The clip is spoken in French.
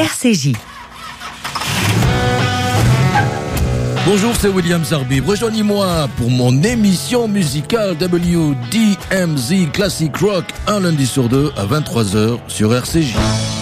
RCJ. Bonjour, c'est William Zarbib. Rejoignez-moi pour mon émission musicale WDMZ Classic Rock un lundi sur deux à 23h sur RCJ.